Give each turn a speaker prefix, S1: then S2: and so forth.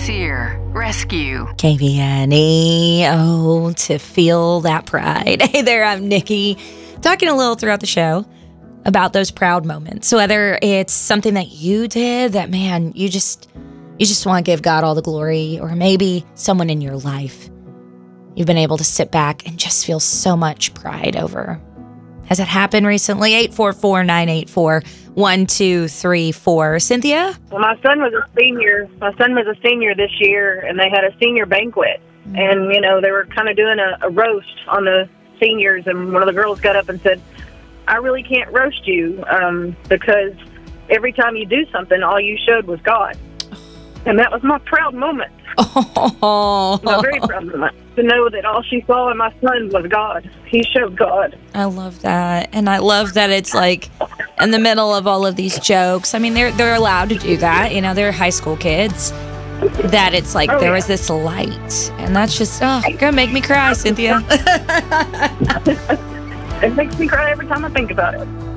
S1: Sincere Rescue.
S2: KVNE. Oh, to feel that pride. Hey there, I'm Nikki. Talking a little throughout the show about those proud moments. So whether it's something that you did that, man, you just want to give God all the glory, or maybe someone in your life you've been able to sit back and just feel so much pride over. Has it happened recently? 844-984-1234. Cynthia?
S3: Well, my son was a senior. My son was a senior this year, and they had a senior banquet. And, you know, they were kind of doing a roast on the seniors, and one of the girls got up and said, I really can't roast you because every time you do something, all you showed was God. And that was my proud moment.
S2: Oh.
S3: My very proud moment. To know that all she saw in my son was God. He showed God.
S2: I love that. And I love that it's like in the middle of all of these jokes. I mean, they're allowed to do that. You know, they're high school kids. That it's like there was this light. And that's just, you're going to make me cry, Cynthia.
S3: It makes me cry every time I think about it.